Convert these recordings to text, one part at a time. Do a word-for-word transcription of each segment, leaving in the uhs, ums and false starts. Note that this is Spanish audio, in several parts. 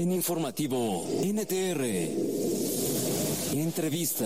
En Informativo N T R, entrevista.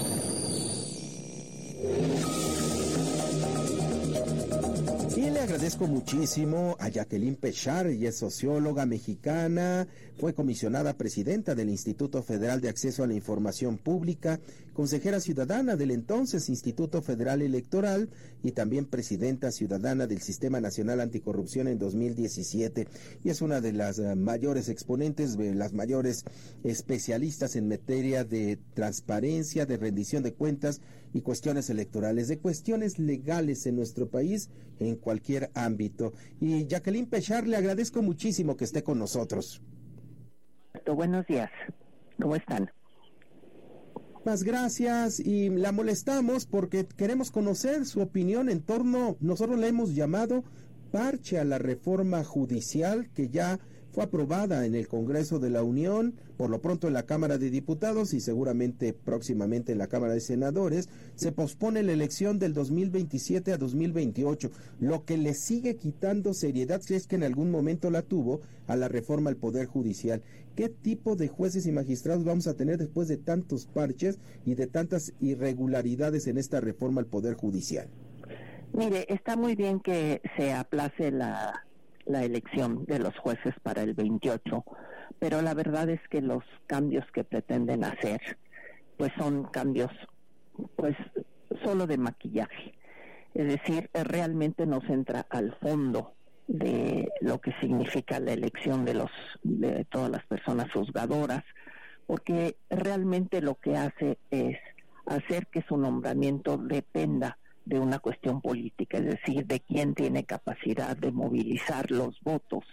Y le agradezco muchísimo a Jacqueline Pechar, ella es socióloga mexicana, fue comisionada presidenta del Instituto Federal de Acceso a la Información Pública, consejera ciudadana del entonces Instituto Federal Electoral y también presidenta ciudadana del Sistema Nacional Anticorrupción en dos mil diecisiete. Y es una de las uh, mayores exponentes, de las mayores especialistas en materia de transparencia, de rendición de cuentas y cuestiones electorales, de cuestiones legales en nuestro país, en cualquier ámbito. Y Jacqueline Pechar, le agradezco muchísimo que esté con nosotros. Buenos días, ¿cómo están? Más gracias, y la molestamos porque queremos conocer su opinión en torno, nosotros le hemos llamado parche a la reforma judicial que ya fue aprobada en el Congreso de la Unión, por lo pronto en la Cámara de Diputados y seguramente próximamente en la Cámara de Senadores. Se pospone la elección del dos mil veintisiete a dos mil veintiocho, lo que le sigue quitando seriedad, si es que en algún momento la tuvo, a la reforma al Poder Judicial. ¿Qué tipo de jueces y magistrados vamos a tener después de tantos parches y de tantas irregularidades en esta reforma al Poder Judicial? Mire, está muy bien que se aplace la... la elección de los jueces para el veintiocho, pero la verdad es que los cambios que pretenden hacer pues son cambios pues solo de maquillaje, es decir, realmente no se entra al fondo de lo que significa la elección de los de todas las personas juzgadoras, porque realmente lo que hace es hacer que su nombramiento dependa de una cuestión política, es decir, de quién tiene capacidad de movilizar los votos.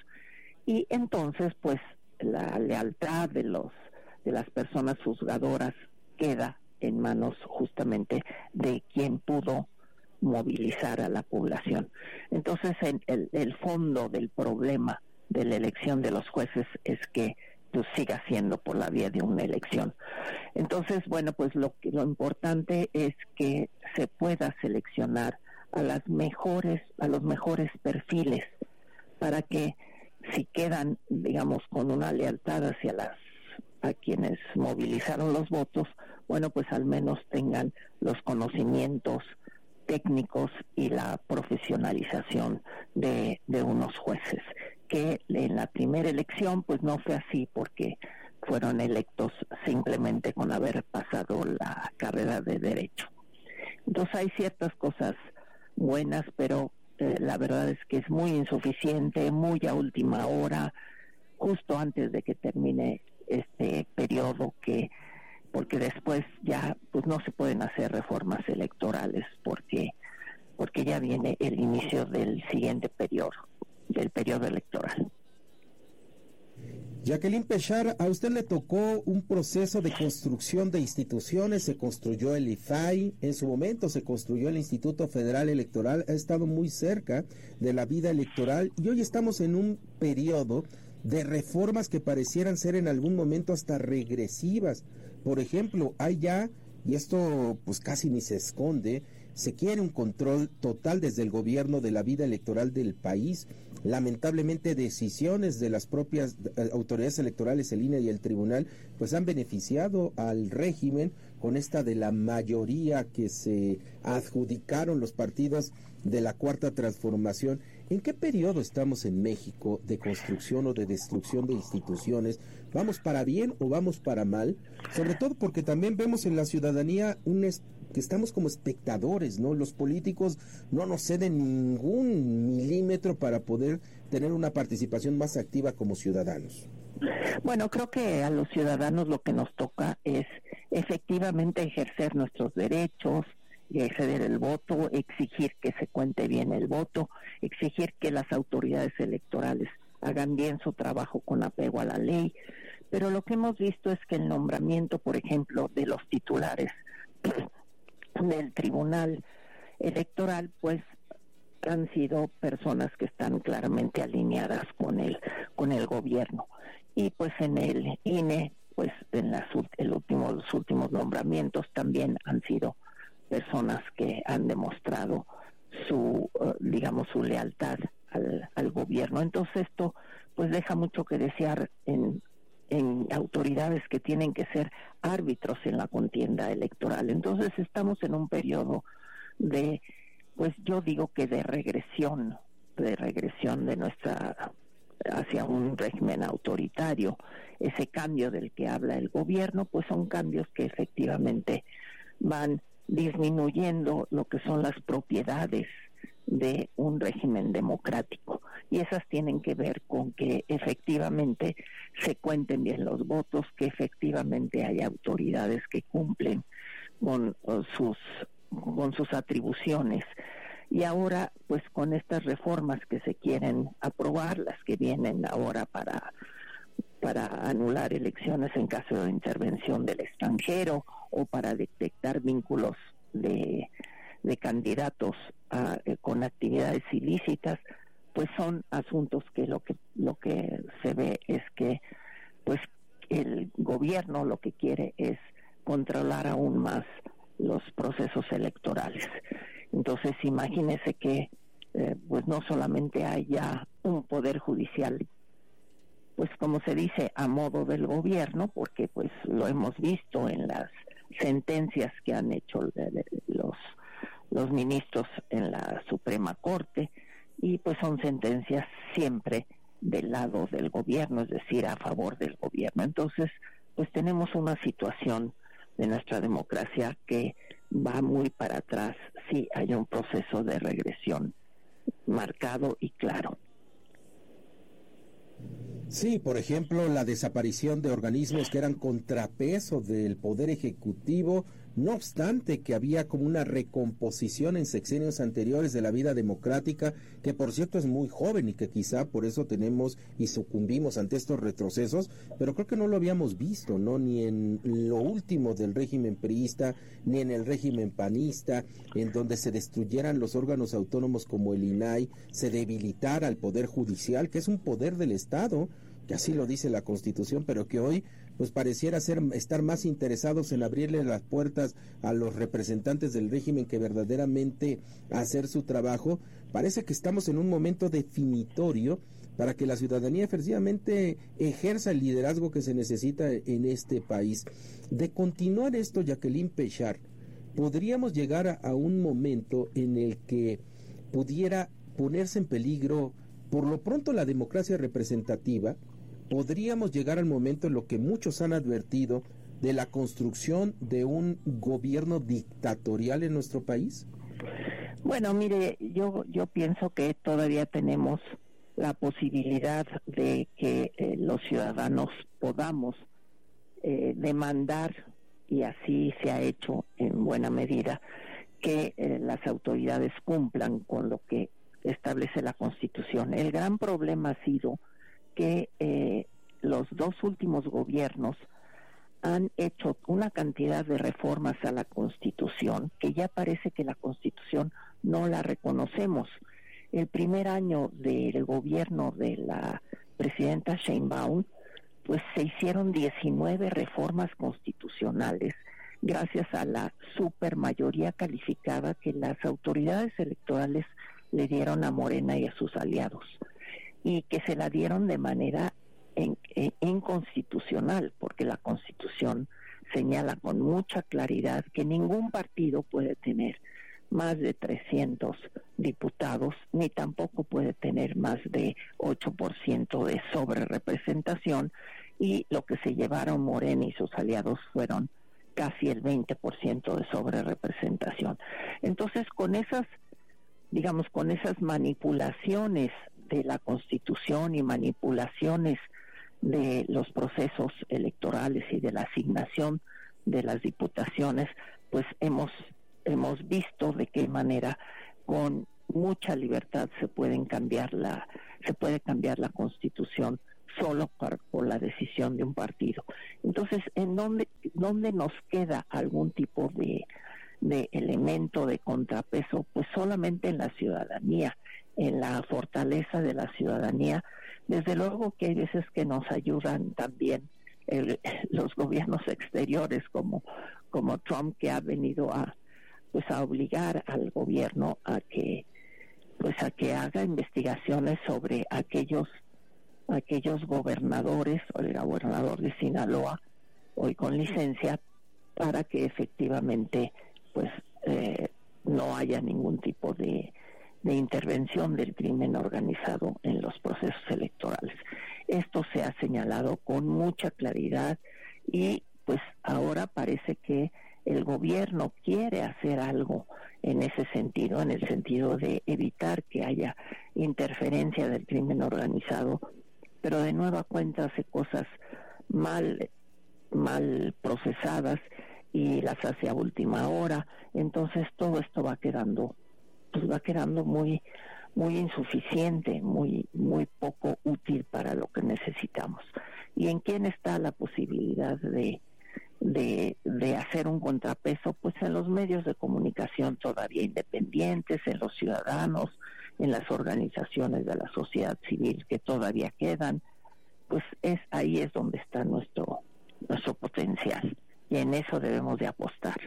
Y entonces, pues, la lealtad de los de las personas juzgadoras queda en manos justamente de quien pudo movilizar a la población. Entonces, el, el, el fondo del problema de la elección de los jueces es que pues siga siendo por la vía de una elección. Entonces, bueno, pues lo que lo importante es que se pueda seleccionar a las mejores, a los mejores perfiles, para que si quedan, digamos, con una lealtad hacia las a quienes movilizaron los votos, bueno, pues al menos tengan los conocimientos técnicos y la profesionalización de, de unos jueces, que en la primera elección pues no fue así, porque fueron electos simplemente con haber pasado la carrera de Derecho. Entonces hay ciertas cosas buenas, pero eh, la verdad es que es muy insuficiente, muy a última hora, justo antes de que termine este periodo, que porque después ya pues no se pueden hacer reformas electorales porque porque ya viene el inicio del siguiente periodo, del periodo electoral. Jacqueline Pechar, a usted le tocó un proceso de construcción de instituciones, se construyó el I F A I, en su momento se construyó el Instituto Federal Electoral, ha estado muy cerca de la vida electoral y hoy estamos en un periodo de reformas que parecieran ser en algún momento hasta regresivas. Por ejemplo, hay ya, y esto pues casi ni se esconde, se quiere un control total desde el gobierno de la vida electoral del país. Lamentablemente decisiones de las propias autoridades electorales, el I N E y el tribunal, pues han beneficiado al régimen con esta de la mayoría que se adjudicaron los partidos de la Cuarta Transformación. ¿En qué periodo estamos en México de construcción o de destrucción de instituciones? ¿Vamos para bien o vamos para mal? Sobre todo porque también vemos en la ciudadanía un es- que estamos como espectadores, ¿no? Los políticos no nos ceden ningún milímetro para poder tener una participación más activa como ciudadanos. Bueno, creo que a los ciudadanos lo que nos toca es efectivamente ejercer nuestros derechos, y acceder el voto, exigir que se cuente bien el voto, exigir que las autoridades electorales hagan bien su trabajo con apego a la ley, pero lo que hemos visto es que el nombramiento, por ejemplo, de los titulares del Tribunal Electoral, pues han sido personas que están claramente alineadas con el con el gobierno, y pues en el I N E, pues en las el último, los últimos nombramientos también han sido personas que han demostrado su, uh, digamos, su lealtad al, al gobierno. Entonces esto pues deja mucho que desear en en autoridades que tienen que ser árbitros en la contienda electoral. Entonces estamos en un periodo de, pues yo digo que de regresión, de regresión de nuestra hacia un régimen autoritario. Ese cambio del que habla el gobierno, pues son cambios que efectivamente van disminuyendo lo que son las propiedades de un régimen democrático, y esas tienen que ver con que efectivamente se cuenten bien los votos, que efectivamente haya autoridades que cumplen con uh, sus con sus atribuciones. Y ahora, pues con estas reformas que se quieren aprobar, las que vienen ahora para para anular elecciones en caso de intervención del extranjero o para detectar vínculos de de candidatos a, eh, con actividades ilícitas, pues son asuntos que lo que lo que se ve es que pues el gobierno lo que quiere es controlar aún más los procesos electorales. Entonces imagínese que eh, pues no solamente haya un poder judicial, pues como se dice, a modo del gobierno, porque pues lo hemos visto en las sentencias que han hecho los los ministros en la Suprema Corte, y pues son sentencias siempre del lado del gobierno, es decir, a favor del gobierno. Entonces, pues tenemos una situación de nuestra democracia que va muy para atrás. Sí, hay un proceso de regresión marcado y claro. Sí, por ejemplo, la desaparición de organismos que eran contrapeso del Poder Ejecutivo, no obstante que había como una recomposición en sexenios anteriores de la vida democrática, que por cierto es muy joven y que quizá por eso tenemos y sucumbimos ante estos retrocesos, pero creo que no lo habíamos visto, ¿no? Ni en lo último del régimen priista, ni en el régimen panista, en donde se destruyeran los órganos autónomos como el I N A I, se debilitara el Poder Judicial, que es un poder del Estado, que así lo dice la Constitución, pero que hoy pues pareciera ser estar más interesados en abrirle las puertas a los representantes del régimen que verdaderamente hacer su trabajo. Parece que estamos en un momento definitorio para que la ciudadanía efectivamente ejerza el liderazgo que se necesita en este país. De continuar esto, Jacqueline Pechard, podríamos llegar a, a un momento en el que pudiera ponerse en peligro, por lo pronto, la democracia representativa. Podríamos llegar al momento en lo que muchos han advertido de la construcción de un gobierno dictatorial en nuestro país. Bueno, mire, yo yo pienso que todavía tenemos la posibilidad de que eh, los ciudadanos podamos eh, demandar, y así se ha hecho en buena medida, que eh, las autoridades cumplan con lo que establece la Constitución. El gran problema ha sido que eh, los dos últimos gobiernos han hecho una cantidad de reformas a la Constitución que ya parece que la Constitución no la reconocemos. El primer año del gobierno de la presidenta Sheinbaum, pues se hicieron diecinueve reformas constitucionales gracias a la supermayoría calificada que las autoridades electorales le dieron a Morena y a sus aliados, y que se la dieron de manera en, en, inconstitucional, porque la Constitución señala con mucha claridad que ningún partido puede tener más de trescientos diputados, ni tampoco puede tener más de ocho por ciento de sobrerepresentación, y lo que se llevaron Morena y sus aliados fueron casi el veinte por ciento de sobrerepresentación. Entonces, con esas, digamos, con esas manipulaciones de la Constitución y manipulaciones de los procesos electorales y de la asignación de las diputaciones, pues hemos hemos visto de qué manera con mucha libertad se pueden cambiar la se puede cambiar la Constitución solo por, por la decisión de un partido. Entonces, ¿en dónde dónde nos queda algún tipo de de elemento de contrapeso? Pues solamente en la ciudadanía, en la fortaleza de la ciudadanía. Desde luego que hay veces que nos ayudan también el, los gobiernos exteriores como como Trump, que ha venido a pues a obligar al gobierno a que pues a que haga investigaciones sobre aquellos a aquellos gobernadores, o el gobernador de Sinaloa, hoy con licencia, para que efectivamente pues eh, no haya ningún tipo de, de intervención del crimen organizado en los procesos electorales. Esto se ha señalado con mucha claridad y pues ahora parece que el gobierno quiere hacer algo en ese sentido, en el sentido de evitar que haya interferencia del crimen organizado, pero de nueva cuenta hace cosas mal, mal procesadas y las hace a última hora. Entonces todo esto va quedando, pues va quedando muy, muy insuficiente, muy, muy poco útil para lo que necesitamos. ¿Y en quién está la posibilidad de De, de hacer un contrapeso? Pues en los medios de comunicación todavía independientes, en los ciudadanos, en las organizaciones de la sociedad civil que todavía quedan. Pues es ahí es donde está nuestro nuestro potencial y en eso debemos de apostar.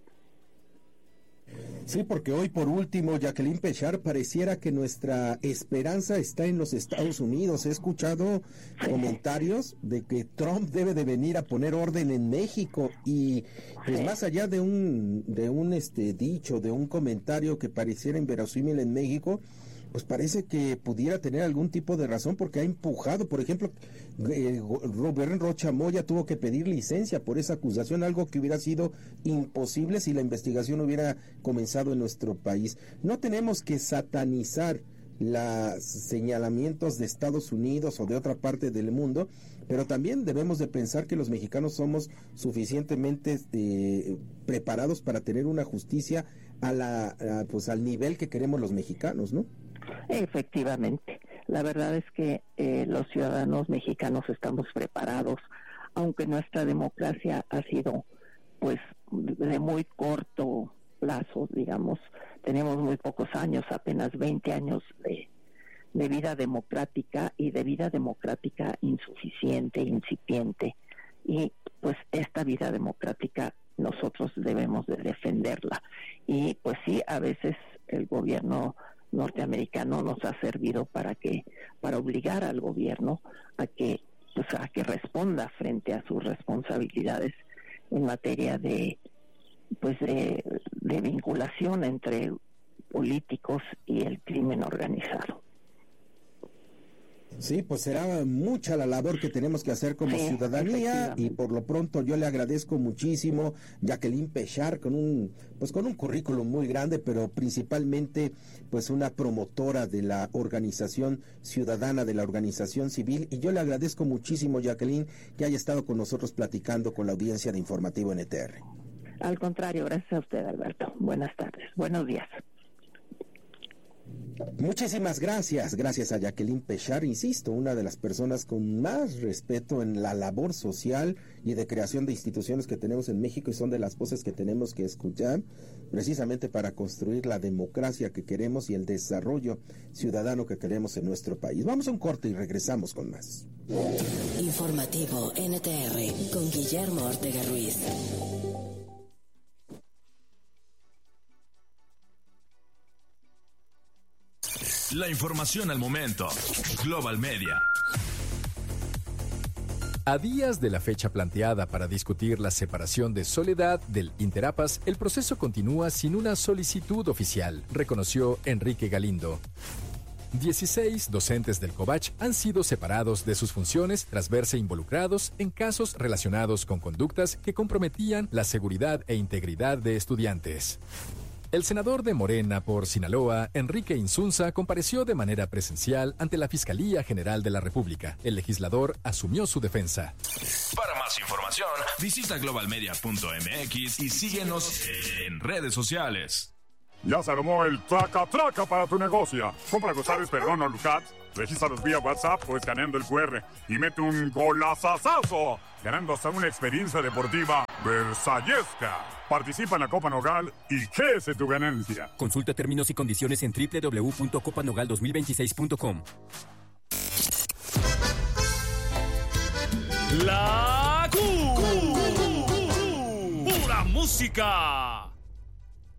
Sí, porque hoy por último, Jacqueline Pechar, pareciera que nuestra esperanza está en los Estados Unidos. He escuchado comentarios de que Trump debe de venir a poner orden en México y pues más allá de un de un este dicho, de un comentario que pareciera inverosímil en México, pues parece que pudiera tener algún tipo de razón porque ha empujado, por ejemplo, eh, Rubén Rocha Moya tuvo que pedir licencia por esa acusación, algo que hubiera sido imposible si la investigación hubiera comenzado en nuestro país. No tenemos que satanizar los señalamientos de Estados Unidos o de otra parte del mundo, pero también debemos de pensar que los mexicanos somos suficientemente eh, preparados para tener una justicia a la a, pues al nivel que queremos los mexicanos, ¿no? Efectivamente, la verdad es que eh, los ciudadanos mexicanos estamos preparados, aunque nuestra democracia ha sido pues de muy corto plazo, digamos, tenemos muy pocos años, apenas veinte años de, de vida democrática y de vida democrática insuficiente, incipiente, y pues esta vida democrática nosotros debemos de defenderla. Y pues sí, a veces el gobierno norteamericano nos ha servido para que para obligar al gobierno a que pues a que responda frente a sus responsabilidades en materia de pues de, de vinculación entre políticos y el crimen organizado. Sí, pues será mucha la labor que tenemos que hacer como sí, ciudadanía y por lo pronto yo le agradezco muchísimo Jacqueline Pechar con un pues con un currículum muy grande, pero principalmente pues una promotora de la organización ciudadana, de la organización civil, y yo le agradezco muchísimo, Jacqueline, que haya estado con nosotros platicando con la audiencia de Informativo N T R. Al contrario, gracias a usted, Alberto. Buenas tardes, buenos días. Muchísimas gracias, gracias a Jacqueline Pechar, insisto, una de las personas con más respeto en la labor social y de creación de instituciones que tenemos en México, y son de las voces que tenemos que escuchar precisamente para construir la democracia que queremos y el desarrollo ciudadano que queremos en nuestro país. Vamos a un corte y regresamos con más. Informativo N T R con Guillermo Ortega Ruiz. La información al momento. Global Media. A días de la fecha planteada para discutir la separación de Soledad del Interapas, el proceso continúa sin una solicitud oficial, reconoció Enrique Galindo. dieciséis docentes del COVACH han sido separados de sus funciones tras verse involucrados en casos relacionados con conductas que comprometían la seguridad e integridad de estudiantes. El senador de Morena por Sinaloa, Enrique Insunza, compareció de manera presencial ante la Fiscalía General de la República. El legislador asumió su defensa. Para más información, visita global media punto m x y síguenos en redes sociales. Ya se armó el traca traca para tu negocio. Compra González Perdón o Lucat, regístralos vía WhatsApp o escaneando el cu erre y mete un golazazazo, ganando hasta una experiencia deportiva versallesca. Participa en la Copa Nogal y crece tu ganancia. Consulta términos y condiciones en doble u doble u doble u punto copa nogal dos mil veintiséis punto com. La Q. Q. Pura música.